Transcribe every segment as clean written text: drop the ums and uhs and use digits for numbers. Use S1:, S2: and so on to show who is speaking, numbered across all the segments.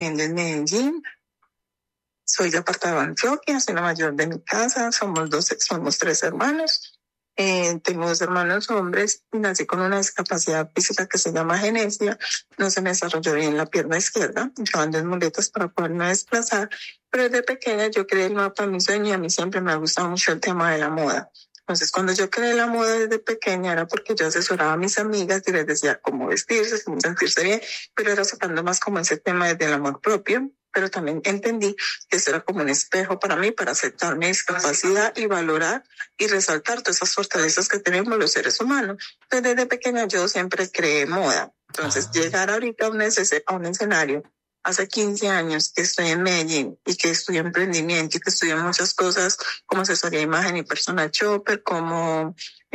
S1: en Medellín. Soy de Apartado de Antioquia, soy la mayor de mi casa, somos 3 hermanos. Tengo 2 hermanos hombres y nací con una discapacidad física que se llama agenesia. No se me desarrolló bien la pierna izquierda. Yo ando en muletas para poderme desplazar. Pero desde pequeña yo creé el mapa de mi sueño y a mí siempre me ha gustado mucho el tema de la moda. Entonces, cuando yo creé la moda desde pequeña era porque yo asesoraba a mis amigas y les decía cómo vestirse, cómo sentirse bien, pero era sacando más como ese tema desde el amor propio. Pero también entendí que eso era como un espejo para mí, para aceptar mi discapacidad y valorar y resaltar todas esas fortalezas que tenemos los seres humanos. Entonces, desde pequeña yo siempre creé moda. Entonces, llegar ahorita a un escenario, hace 15 años que estoy en Medellín y que estudio emprendimiento y que estudio muchas cosas como asesoría de imagen y personal shopper, como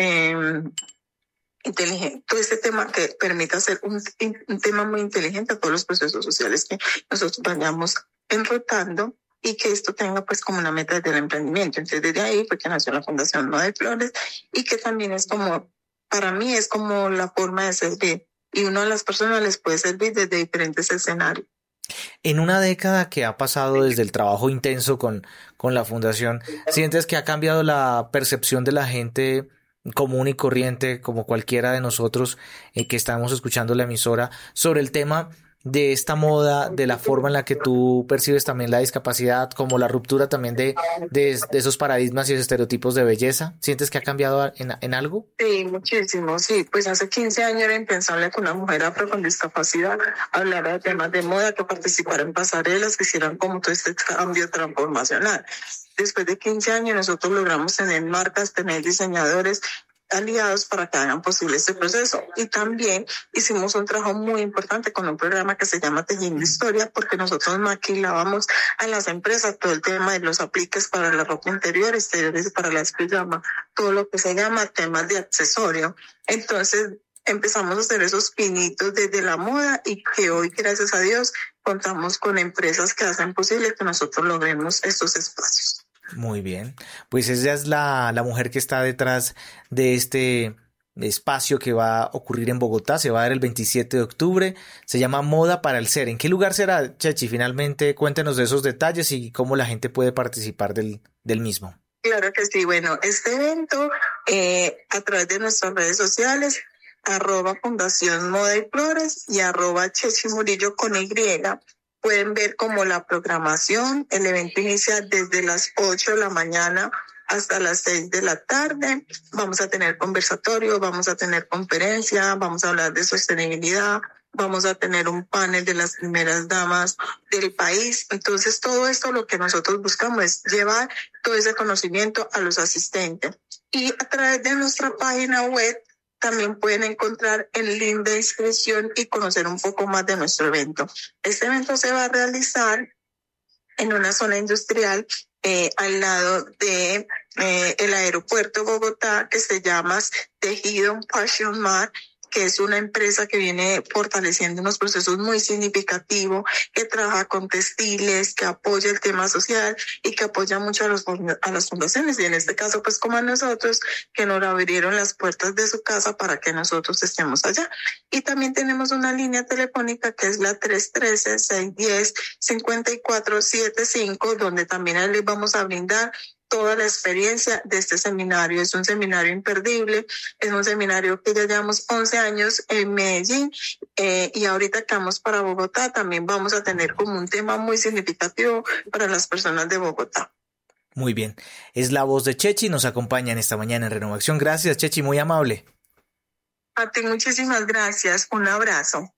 S1: inteligente, todo este tema que permita hacer un tema muy inteligente a todos los procesos sociales que nosotros vayamos enrutando y que esto tenga pues como una meta del emprendimiento. Entonces desde ahí fue que nació la Fundación Moda y Flores y que también es como, para mí es como la forma de servir y uno a las personas les puede servir desde diferentes escenarios.
S2: En una década que ha pasado desde el trabajo intenso con la fundación, ¿sientes que ha cambiado la percepción de la gente común y corriente, como cualquiera de nosotros que estamos escuchando la emisora, sobre el tema de esta moda, de la forma en la que tú percibes también la discapacidad, como la ruptura también de esos paradigmas y esos estereotipos de belleza? ¿Sientes que ha cambiado en algo?
S1: Sí, muchísimo, sí. Pues hace 15 años era impensable que una mujer afro con discapacidad hablara de temas de moda, que participara en pasarelas, que hicieran como todo este cambio transformacional. Después de 15 años nosotros logramos tener marcas, tener diseñadores aliados para que hagan posible este proceso. Y también hicimos un trabajo muy importante con un programa que se llama Tejiendo Historia, porque nosotros maquilábamos a las empresas todo el tema de los apliques para la ropa interior, exteriores para las pijamas, todo lo que se llama temas de accesorio. Entonces empezamos a hacer esos pinitos desde la moda y que hoy, gracias a Dios, contamos con empresas que hacen posible que nosotros logremos estos espacios.
S2: Muy bien, pues ella es la mujer que está detrás de este espacio que va a ocurrir en Bogotá, se va a dar el 27 de octubre, se llama Moda para el Ser. ¿En qué lugar será, Chechi? Finalmente, cuéntenos de esos detalles y cómo la gente puede participar del mismo.
S1: Claro que sí, bueno, este evento a través de nuestras redes sociales, @Fundación Moda y Flores y @Chechi Murillo con Y, pueden ver como la programación. El evento inicia desde las 8 de la mañana hasta las 6 de la tarde. Vamos a tener conversatorio, vamos a tener conferencia, vamos a hablar de sostenibilidad, vamos a tener un panel de las primeras damas del país. Entonces, todo esto lo que nosotros buscamos es llevar todo ese conocimiento a los asistentes. Y a través de nuestra página web también pueden encontrar el link de inscripción y conocer un poco más de nuestro evento. Este evento se va a realizar en una zona industrial al lado de el aeropuerto de Bogotá, que se llama Tejido Fashion Mart, que es una empresa que viene fortaleciendo unos procesos muy significativos, que trabaja con textiles, que apoya el tema social y que apoya mucho a las fundaciones. Y en este caso, pues como a nosotros, que nos abrieron las puertas de su casa para que nosotros estemos allá. Y también tenemos una línea telefónica que es la 313-610-5475, donde también les vamos a brindar toda la experiencia de este seminario. Es un seminario imperdible, es un seminario que ya llevamos 11 años en Medellín y ahorita que vamos para Bogotá también vamos a tener como un tema muy significativo para las personas de Bogotá.
S2: Muy bien, es la voz de Chechi, nos acompaña en esta mañana en Renovación. Gracias, Chechi, muy amable.
S1: A ti muchísimas gracias, un abrazo.